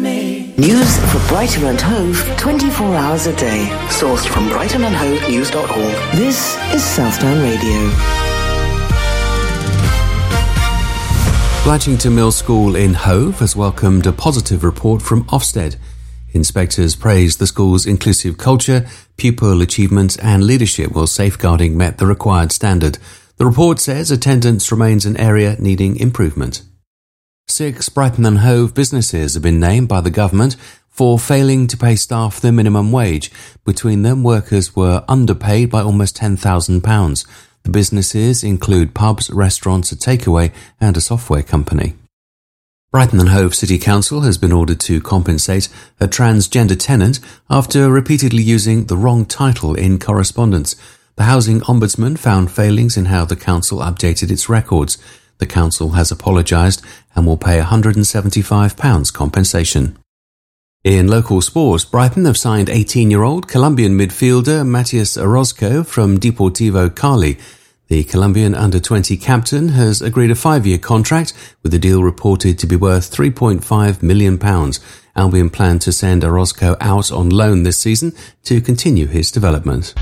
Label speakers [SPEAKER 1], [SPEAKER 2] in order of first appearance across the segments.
[SPEAKER 1] me.
[SPEAKER 2] News for Brighton and Hove 24 hours a day. Sourced from brightonandhovenews.org. This is Southdown Radio.
[SPEAKER 3] Blatchington Mill School in Hove has welcomed a positive report from Ofsted. Inspectors praised the school's inclusive culture, pupil achievement and leadership while safeguarding met the required standard. The report says attendance remains an area needing improvement. 6 Brighton and Hove businesses have been named by the government for failing to pay staff the minimum wage. Between them, workers were underpaid by almost £10,000. The businesses include pubs, restaurants, a takeaway and a software company. Brighton and Hove City Council has been ordered to compensate a transgender tenant after repeatedly using the wrong title in correspondence. The Housing Ombudsman found failings in how the council updated its records. The council has apologised and will pay £175 compensation. In local sports, Brighton have signed 18-year-old Colombian midfielder Matias Orozco from Deportivo Cali. The Colombian under-20 captain has agreed a 5-year contract, with the deal reported to be worth £3.5 million. Albion plan to send Orozco out on loan this season to continue his development.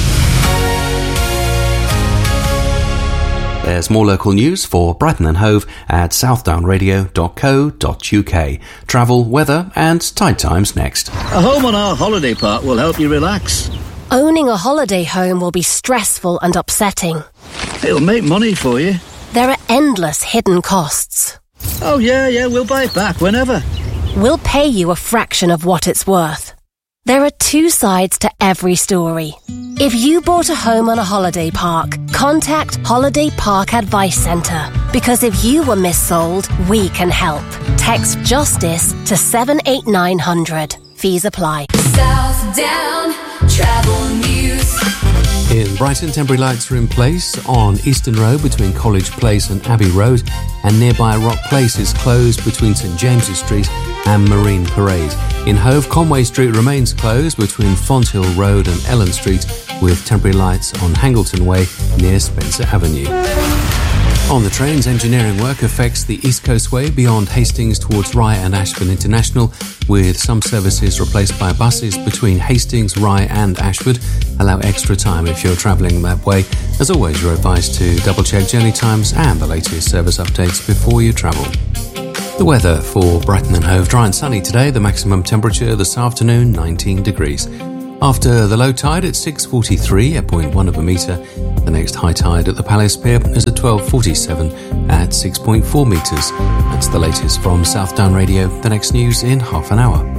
[SPEAKER 3] There's more local news for Brighton and Hove at southdownradio.co.uk. Travel, weather and tide times next.
[SPEAKER 4] A home on our holiday park will help you relax.
[SPEAKER 5] Owning a holiday home will be stressful and upsetting.
[SPEAKER 4] It'll make money for you.
[SPEAKER 5] There are endless hidden costs.
[SPEAKER 4] Oh yeah, we'll buy it back whenever.
[SPEAKER 5] We'll pay you a fraction of what it's worth. There are 2 sides to every story. If you bought a home on a holiday park, contact Holiday Park Advice Centre. Because if you were missold, we can help. Text JUSTICE to 78900. Fees apply.
[SPEAKER 1] Southdown Travel News.
[SPEAKER 3] In Brighton, temporary lights are in place on Eastern Road between College Place and Abbey Road, and nearby Rock Place is closed between St James's Street and Marine Parade. In Hove, Conway Street remains closed between Fonthill Road and Ellen Street, with temporary lights on Hangleton Way near Spencer Avenue. On the trains, engineering work affects the East Coast Way beyond Hastings towards Rye and Ashford International, with some services replaced by buses between Hastings, Rye and Ashford. Allow extra time if you're travelling that way. As always, you're advised to double-check journey times and the latest service updates before you travel. The weather for Brighton and Hove: dry and sunny today. The maximum temperature this afternoon, 19 degrees. After the low tide at 6:43 at 0.1 of a metre, the next high tide at the Palace Pier is at 12:47 at 6.4 metres. That's the latest from Southdown Radio. The next news in half an hour.